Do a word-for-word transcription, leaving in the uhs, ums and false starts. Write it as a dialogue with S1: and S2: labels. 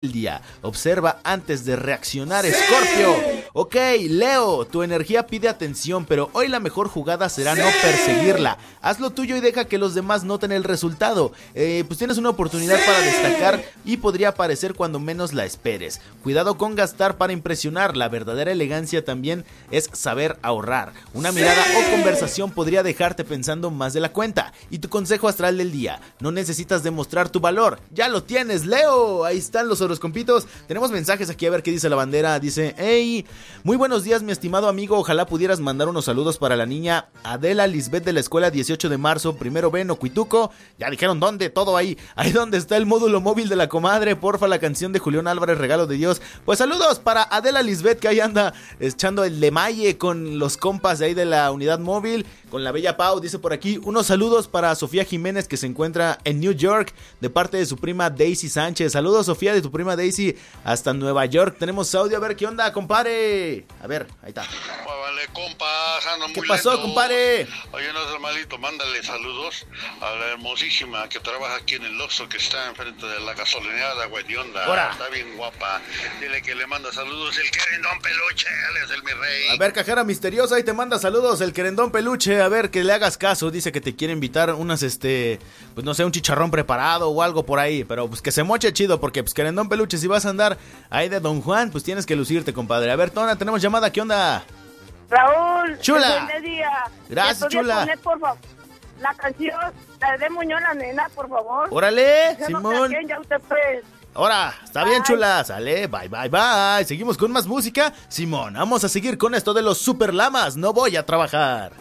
S1: el día. Observa antes de reaccionar, Escorpio. ¡Sí! Ok, Leo, tu energía pide atención, pero hoy la mejor jugada será ¡sí! No perseguirla. Haz lo tuyo y deja que los demás noten el resultado. Eh, pues tienes una oportunidad ¡sí! Para destacar y podría aparecer cuando menos la esperes. Cuidado con gastar para impresionar. La verdadera elegancia también es saber ahorrar. Una mirada ¡sí! O conversación podría dejarte pensando más de la cuenta. Y tu consejo astral del día: no necesitas demostrar tu valor, ya lo tienes, Leo. Ahí están los horoscopitos. Tenemos mensajes aquí, a ver qué dice la bandera. Dice: hey, muy buenos días, mi estimado amigo. Ojalá pudieras mandar unos saludos para la niña Adela Lisbeth de la escuela dieciocho de marzo, primero B, Ocuituco. Ya dijeron dónde, todo ahí. Ahí donde está el módulo móvil de la comadre. Porfa, la canción de Julián Álvarez, Regalo de Dios. Pues saludos para Adela Lisbeth, que ahí anda echando el lemaye con los compas de ahí de la unidad móvil, con la bella Pau. Dice por aquí: unos saludos para Sofía Jiménez, que se encuentra en New York, de parte de su prima Daisy Sánchez. Saludos, Sofía, de tu prima Daisy hasta Nueva York. Tenemos audio, a ver qué onda, compadre. A ver, ahí está.
S2: Vale, compas, ando muy
S1: ¿Qué pasó,
S2: lento.
S1: compadre?
S2: Oye, no seas malito, mándale saludos a la hermosísima que trabaja aquí en el Oxxo, que está enfrente de la gasolinera, güey, de onda.
S1: Ahora.
S2: Está bien guapa. Dile que le manda saludos el querendón peluche, él es el mi rey.
S1: A ver, cajera misteriosa, ahí te manda saludos el querendón peluche. A ver, que le hagas caso. Dice que te quiere invitar unas, este, pues no sé, un chicharrón preparado o algo por ahí. Pero pues que se moche chido, porque pues querendón peluche, si vas a andar ahí de Don Juan, pues tienes que lucirte, compadre. A ver, Tona, tenemos llamada, ¿qué onda?
S3: Raúl,
S1: Chula.
S3: buen día.
S1: Gracias, chula.
S3: Poner, por favor, la canción, la de Muñoz la nena, por favor.
S1: Órale,
S3: ya
S1: Simón.
S3: No sé quién, ya usted pues.
S1: Ahora, está
S3: Bye.
S1: bien, chula. Sale, bye, bye, bye. Seguimos con más música. Simón, vamos a seguir con esto de los super lamas. No voy a trabajar.